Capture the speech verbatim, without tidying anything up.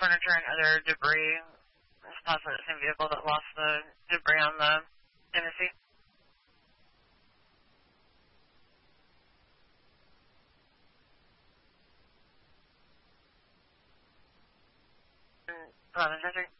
furniture and other debris. It's possibly the same vehicle that lost the debris on the Tennessee. eleven,